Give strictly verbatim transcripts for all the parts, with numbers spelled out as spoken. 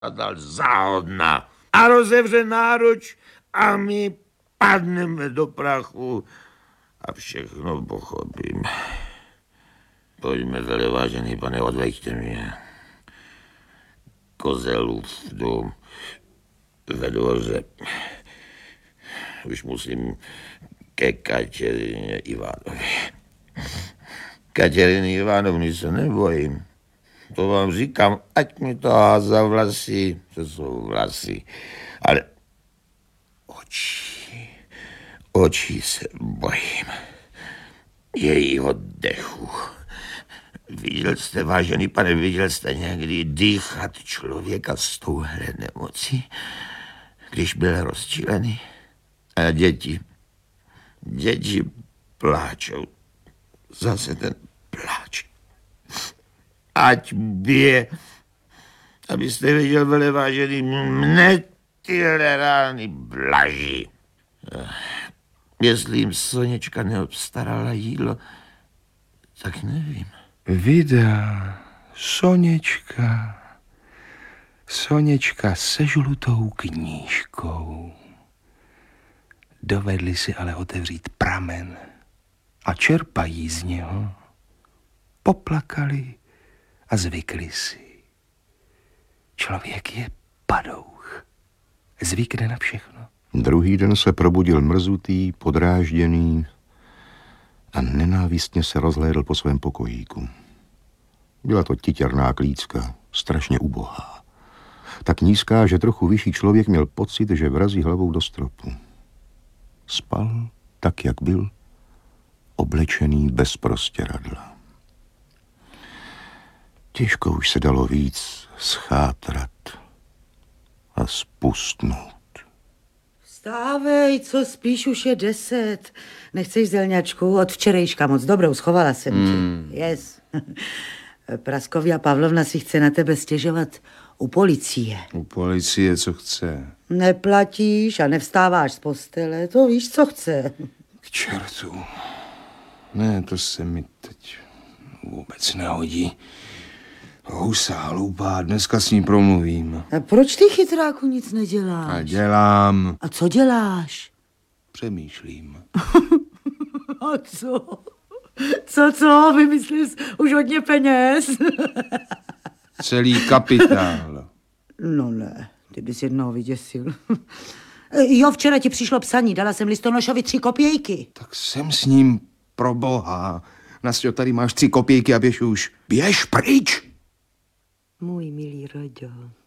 a dal záhodna a rozevře náruč a my padneme do prachu a všechno pochopím. Pojďme, velevážený pane, odveďte mě. Kozelův dům ve dvoře. Už musím ke Kateřině Ivánově. Kateřiny Ivánovny se nebojím. To vám říkám, ať mi to háza vlasy, to jsou vlasy. Ale oči, oči se bojím. Jejího dechu. Viděl jste, vážený pane, viděl jste někdy dýchat člověka s touhle nemocí, když byl rozčilený? A děti, děti pláčou. Zase ten pláč. Ať bije, abyste viděl, velevážený, mne tyhle rány blaží. Jestli jim Soněčka neobstarala jídlo, tak nevím. Vida, Soněčka, Soněčka se žlutou knížkou. Dovedli si ale otevřít pramen a čerpají z něho. Poplakali a zvykli si. Člověk je padouch. Zvykne na všechno. Druhý den se probudil mrzutý, podrážděný a nenávistně se rozhlédl po svém pokojíku. Byla to titěrná klícka, strašně ubohá. Tak nízká, že trochu vyšší člověk měl pocit, že vrazí hlavou do stropu. Spal tak, jak byl, oblečený bez prostěradla. Těžko už se dalo víc schátrat a spustnout. Vstávej, co spíš, už je deset. Nechceš zelňačku? Od včerejška moc dobrou, schovala jsem ti. Mm. Yes. Praskovia Pavlovna si chce na tebe stěžovat u policie. U policie, co chce? Neplatíš a nevstáváš z postele, to víš, co chce. K čertu. Ne, to se mi teď vůbec nehodí. Husá, hloupá, dneska s ní promluvím. A proč ty, chytráku, nic neděláš? A dělám. A co děláš? Přemýšlím. A co? Co, co? Vymyslíš už hodně peněz? Celý kapitál. No ne, ty bys jednoho vyděsil. Jo, včera ti přišlo psaní, dala jsem listonošovi tři kopějky. Tak jsem s ním, pro boha. Nasťo, tady máš tři kopějky a běž už. Běž pryč! Můj milý Roďo,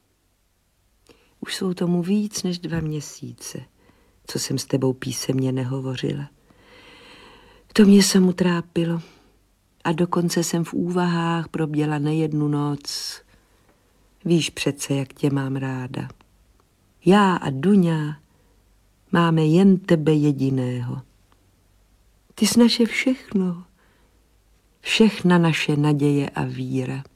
už jsou tomu víc než dva měsíce, co jsem s tebou písemně nehovořila. To mě samu trápilo a dokonce jsem v úvahách proběla nejednu noc. Víš přece, jak tě mám ráda. Já a Duňa máme jen tebe jediného. Ty jsi naše všechno, všechna naše naděje a víra.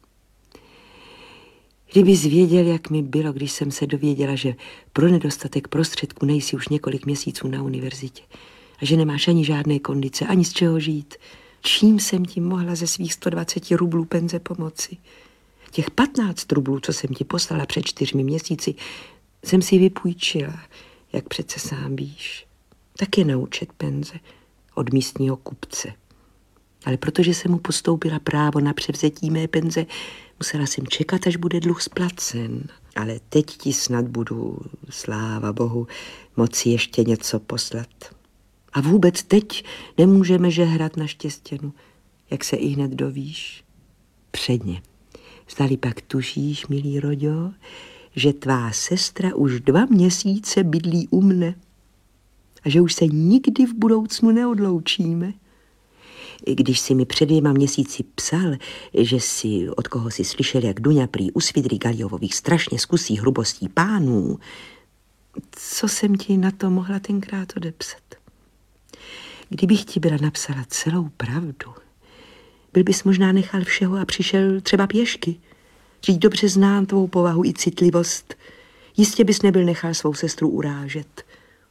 Kdybys věděl, jak mi bylo, když jsem se dověděla, že pro nedostatek prostředků nejsi už několik měsíců na univerzitě a že nemáš ani žádné kondice, ani z čeho žít, čím jsem ti mohla ze svých sto dvacet rublů penze pomoci? Těch patnáct rublů, co jsem ti poslala před čtyřmi měsíci, jsem si vypůjčila, jak přece sám víš. Taky na účet penze od místního kupce. Ale protože jsem mu postoupila právo na převzetí mé penze, musela jsem čekat, až bude dluh splacen. Ale teď ti snad budu, sláva Bohu, moci ještě něco poslat. A vůbec teď nemůžeme žehrat na Štěstěnu, jak se i hned dovíš. Předně. Zdali pak tušíš, milý Roďo, že tvá sestra už dva měsíce bydlí u mne a že už se nikdy v budoucnu neodloučíme. Když si mi před dvěma měsíci psal, že si od koho si slyšel, jak Duňa prý u Svidry Galjovových strašně zkusí hrubostí pánů, co jsem ti na to mohla tenkrát odepsat? Kdybych ti byla napsala celou pravdu, byl bys možná nechal všeho a přišel třeba pěšky. Vždyť dobře znám tvou povahu i citlivost. Jistě bys nebyl nechal svou sestru urážet.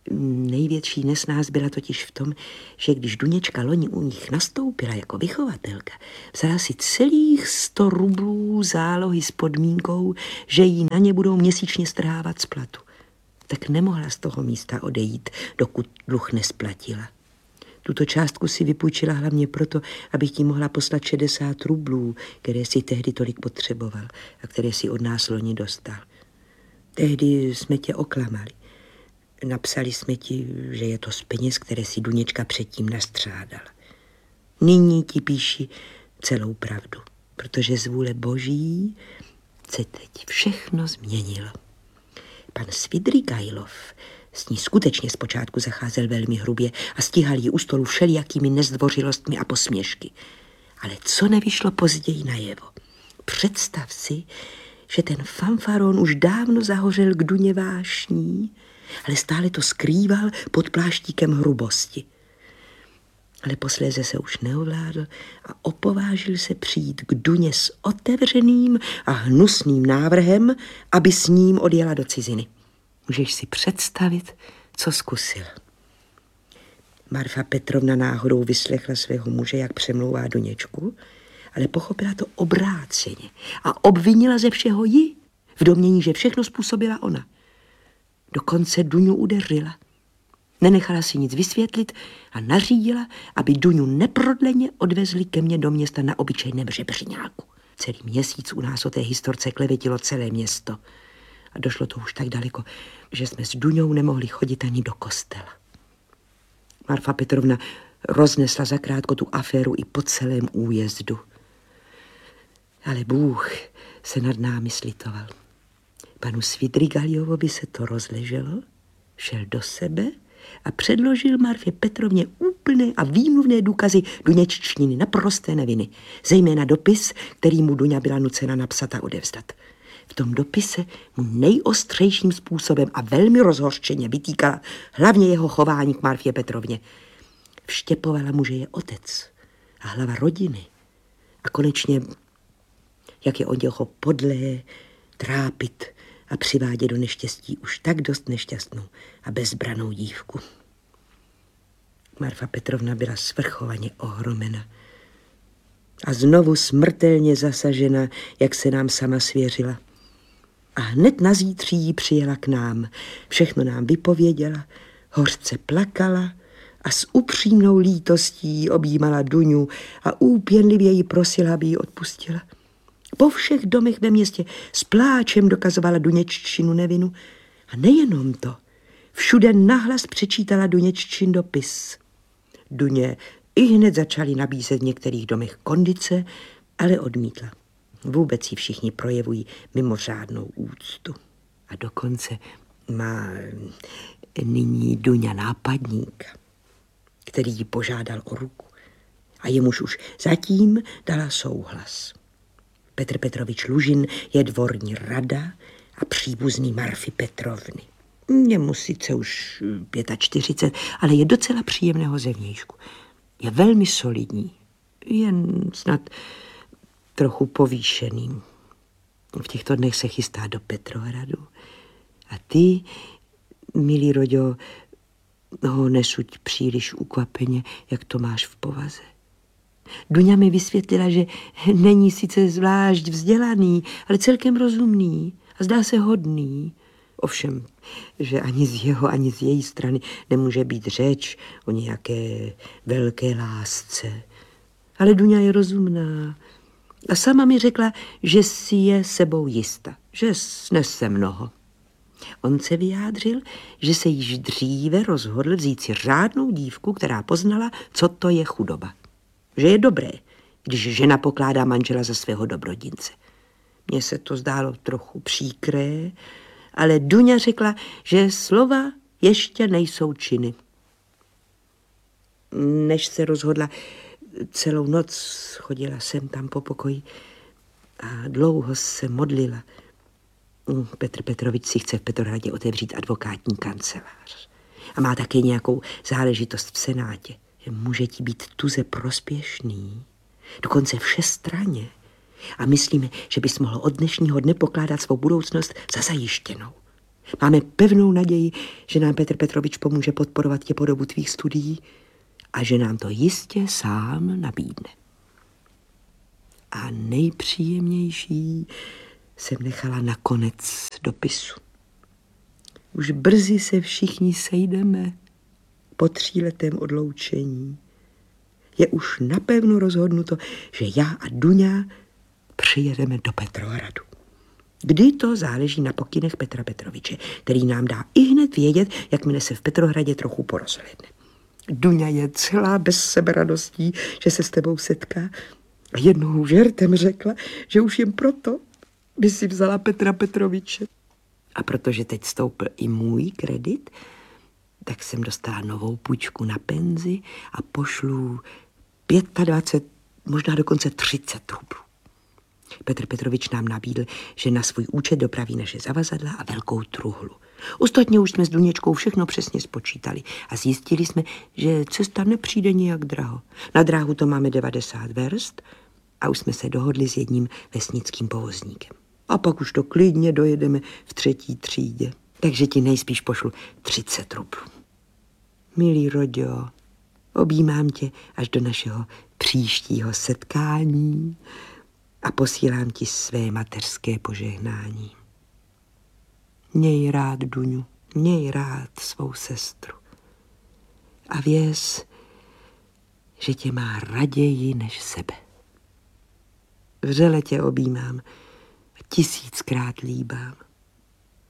Největší nesnáz byla totiž v tom, že když Duněčka loni u nich nastoupila jako vychovatelka, vzala si celých sto rublů zálohy s podmínkou, že jí na ně budou měsíčně strhávat z platu. Tak nemohla z toho místa odejít, dokud dluh nesplatila. Tuto částku si vypůjčila hlavně proto, abych ti mohla poslat šedesát rublů, které si tehdy tolik potřeboval a které si od nás loni dostal. Tehdy jsme tě oklamali. Napsali jsme ti, že je to z peněz, které si Duněčka předtím nastřádala. Nyní ti píši celou pravdu, protože z vůle Boží se teď všechno změnilo. Pan Svidrigajlov s ní skutečně zpočátku zacházel velmi hrubě a stíhal ji u stolu všelijakými nezdvořilostmi a posměšky. Ale co nevyšlo později najevo? Představ si, že ten fanfaron už dávno zahořel k Duně vášní, ale stále to skrýval pod pláštíkem hrubosti. Ale posléze se už neovládl a opovážil se přijít k Duně s otevřeným a hnusným návrhem, aby s ním odjela do ciziny. Můžeš si představit, co zkusil. Marfa Petrovna náhodou vyslechla svého muže, jak přemlouvá Duněčku, ale pochopila to obráceně a obvinila ze všeho ji, v domnění, že všechno způsobila ona. Dokonce Duňu udeřila. Nenechala si nic vysvětlit a nařídila, aby Duňu neprodleně odvezli ke mně do města na obyčejném žebřiňáku. Celý měsíc u nás o té historce klevetilo celé město. A došlo to už tak daleko, že jsme s Duňou nemohli chodit ani do kostela. Marfa Petrovna roznesla zakrátko tu aféru i po celém újezdu. Ale Bůh se nad námi slitoval. Panu Svidrigaljovovi se to rozleželo, šel do sebe a předložil Marfě Petrovně úplné a výmluvné důkazy duněččiny naprosté neviny, zejména dopis, který mu Duňa byla nucena napsat a odevzdat. V tom dopise mu nejostřejším způsobem a velmi rozhořčeně vytýkala hlavně jeho chování k Marfě Petrovně. Vštěpovala mu, že je otec a hlava rodiny. A konečně, jak je od něho podlé, trápit a přivádět do neštěstí už tak dost nešťastnou a bezbranou dívku. Marfa Petrovna byla svrchovaně ohromena a znovu smrtelně zasažena, jak se nám sama svěřila. A hned na zítří jí přijela k nám. Všechno nám vypověděla, hořce plakala a s upřímnou lítostí objímala Duňu a úpěnlivě ji prosila, aby ji odpustila. Po všech domech ve městě s pláčem dokazovala Duněččinu nevinu. A nejenom to, všude nahlas přečítala Duněččin dopis. Duně i hned začali nabízet v některých domech kondice, ale odmítla. Vůbec ji všichni projevují mimořádnou úctu. A dokonce má nyní Duňa nápadníka, který ji požádal o ruku. A jemuž už zatím dala souhlas. Petr Petrovič Lužin je dvorní rada a příbuzný Marfy Petrovny. Jemu sice už čtyřicet pět, ale je docela příjemného zevnějšku. Je velmi solidní, jen snad trochu povýšený. V těchto dnech se chystá do Petrohradu. A ty, milý Roďo, ho nesuď příliš ukvapeně, jak to máš v povaze. Duňa mi vysvětlila, že není sice zvlášť vzdělaný, ale celkem rozumný a zdá se hodný. Ovšem, že ani z jeho, ani z její strany nemůže být řeč o nějaké velké lásce. Ale Duňa je rozumná a sama mi řekla, že si je sebou jista, že snese mnoho. On se vyjádřil, že se již dříve rozhodl vzít si řádnou dívku, která poznala, co to je chudoba. Že je dobré, když žena pokládá manžela za svého dobrodince. Mně se to zdálo trochu příkré, ale Duňa řekla, že slova ještě nejsou činy. Než se rozhodla, celou noc chodila sem tam po pokoji a dlouho se modlila. Petr Petrovič si chce v Petrohradě otevřít advokátní kancelář a má také nějakou záležitost v senátě. Může ti být tuze prospěšný, dokonce všestranně. A myslíme, že bys mohl od dnešního dne pokládat svou budoucnost za zajištěnou. Máme pevnou naději, že nám Petr Petrovič pomůže podporovat tě po dobu tvých studií a že nám to jistě sám nabídne. A nejpříjemnější jsem nechala na konec dopisu. Už brzy se všichni sejdeme po tříletém odloučení. Je už napevno rozhodnuto, že já a Duňa přijedeme do Petrohradu. Kdy to záleží na pokynech Petra Petroviče, který nám dá i hned vědět, jakmile se v Petrohradě trochu porozhlédne. Duňa je celá bez seberadostí, že se s tebou setká. A jednou žertem řekla, že už jen proto by si vzala Petra Petroviče. A protože teď stoupl i můj kredit, tak jsem dostala novou půjčku na penzi a pošlu dvacet pět, možná dokonce třicet rublů. Petr Petrovič nám nabídl, že na svůj účet dopraví naše zavazadla a velkou truhlu. Ostatně už jsme s Duněčkou všechno přesně spočítali a zjistili jsme, že cesta nepřijde nijak draho. Na dráhu to máme devadesát verst a už jsme se dohodli s jedním vesnickým povozníkem. A pak už to klidně dojedeme v třetí třídě. Takže ti nejspíš pošlu třicet rublů. Milý Roďo, objímám tě až do našeho příštího setkání a posílám ti své mateřské požehnání. Měj rád Duňu, měj rád svou sestru. A věz, že tě má raději než sebe. Vřele tě objímám a tisíckrát líbám.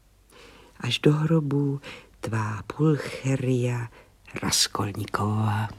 Až do hrobu tvá Pulcheria Raskolníková.